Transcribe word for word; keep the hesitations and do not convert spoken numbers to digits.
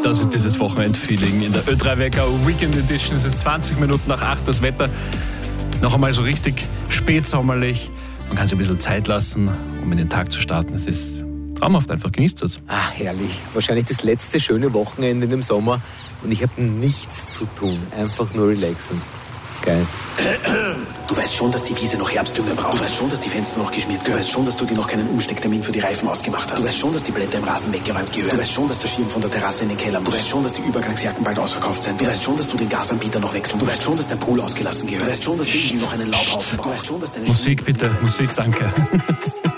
Das ist dieses Wochenend-Feeling in der Ö drei Wecker Weekend Edition. Es ist zwanzig Minuten nach acht, das Wetter noch einmal so richtig spätsommerlich. Man kann sich ein bisschen Zeit lassen, um in den Tag zu starten. Es ist traumhaft, einfach genießt es. Ah, herrlich. Wahrscheinlich das letzte schöne Wochenende in dem Sommer und ich habe nichts zu tun. Einfach nur relaxen. Geil. Du weißt schon, dass die Wiese noch Herbstdünger braucht. Du weißt schon, dass die Fenster noch geschmiert gehören. Du weißt schon, dass du dir noch keinen Umstecktermin für die Reifen ausgemacht hast. Du weißt schon, dass die Blätter im Rasen weggeräumt gehören. Du weißt schon, dass der Schirm von der Terrasse in den Keller muss. Du weißt schon, dass die Übergangsjacken bald ausverkauft sein. Du weißt schon, dass du den Gasanbieter noch wechseln. Du weißt schon, dass der Pool ausgelassen gehört. Du weißt schon, dass die noch einen Laubhaufen braucht. Du weißt schon, dass deine Musik bitte, Musik, danke.